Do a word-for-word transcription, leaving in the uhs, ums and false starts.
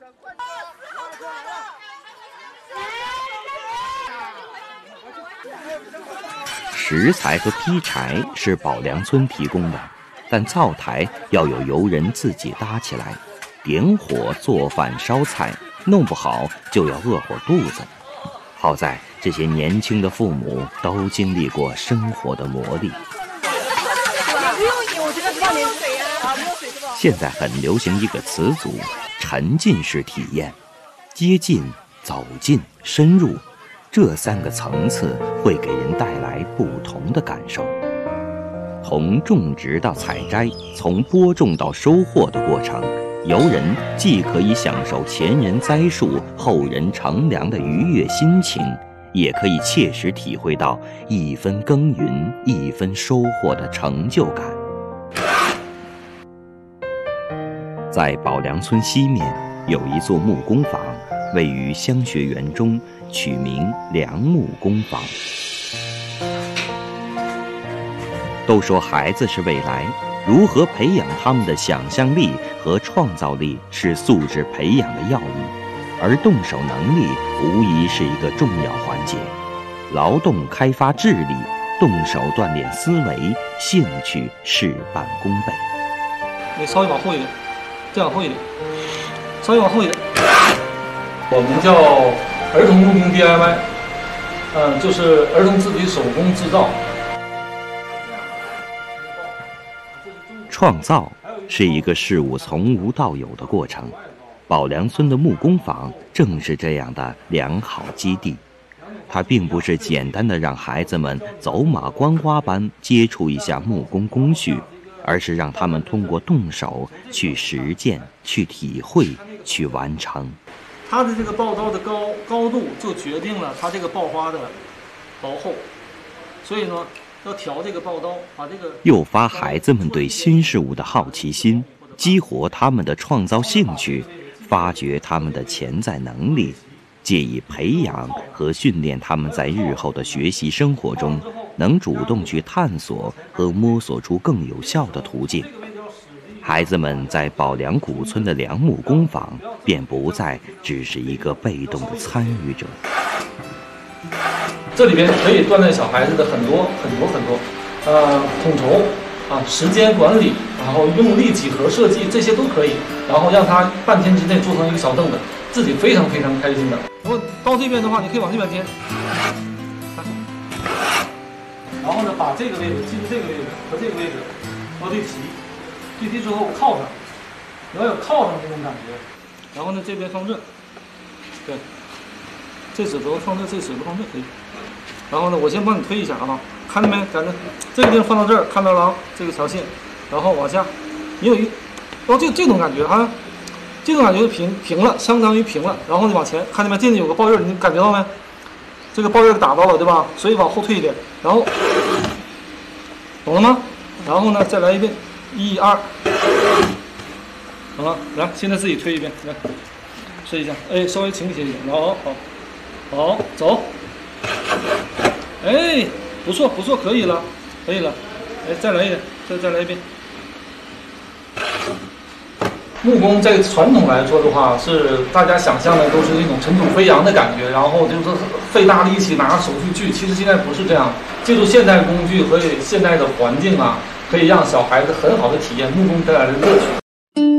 石材和劈柴是宝梁村提供的，但灶台要有游人自己搭起来，点火做饭烧菜，弄不好就要饿火肚子。好在这些年轻的父母都经历过生活的磨砺。现在很流行一个词组，沉浸式体验，接近、走近、深入，这三个层次会给人带来不同的感受。从种植到采摘，从播种到收获的过程，游人既可以享受前人栽树后人乘凉的愉悦心情，也可以切实体会到一分耕耘一分收获的成就感。在宝梁村西面有一座木工坊，位于香学园中，取名梁木工坊。都说孩子是未来，如何培养他们的想象力和创造力是素质培养的要义，而动手能力无疑是一个重要环节。劳动开发智力，动手锻炼思维，兴趣事半功倍。 你稍微往后一点，再往后一点，稍微往后一点。我们叫儿童木工 D I Y， 嗯，就是儿童自己手工制造。 创造是一个事物从无到有的过程，宝梁村的木工坊正是这样的良好基地。它并不是简单的让孩子们走马观花般接触一下木工工序，而是让他们通过动手去实践、去体会、去完成。 它的这个刨刀的高高度就决定了它这个刨花的薄厚，所以呢要调这个刨刀，把这个诱发孩子们对新事物的好奇心，激活他们的创造兴趣，发掘他们的潜在能力，借以培养和训练他们在日后的学习生活中能主动去探索和摸索出更有效的途径。孩子们在宝梁古村的梁木工坊便不再只是一个被动的参与者。 这里边可以锻炼小孩子的很多很多很多，呃，统筹啊，时间管理，然后用力几何设计，这些都可以。然后让他半天之内做成一个小凳子，自己非常非常开心的。然后到这边的话，你可以往这边颠，然后呢，把这个位置记住这个位置和这个位置要对齐，对齐之后靠上，你要有靠上那种感觉。然后呢，这边放这，对，这指头放这，这指头放这可以。然后呢，我先帮你推一下啊，看见没？咱这这个地方放到这儿，看到了啊，这个条线，然后往下，你有一，然后这这种感觉啊，这种感觉平平了，相当于平了。然后你往前，看见没？这里有个刨印，你感觉到没？这个刨印打到了，对吧？所以往后退一点，然后懂了吗？然后呢，再来一遍，一二，好了，来，现在自己推一遍，来，试一下，哎，稍微倾斜一点，然后好，好，走。哎，不错不错，可以了，可以了，哎，再来一点，再再来一遍。木工在传统来说的话，是大家想象的都是一种尘土飞扬的感觉，然后就是费大力气拿手去锯。其实现在不是这样，借助现代工具和现代的环境啊，可以让小孩子很好的体验木工带来的乐趣。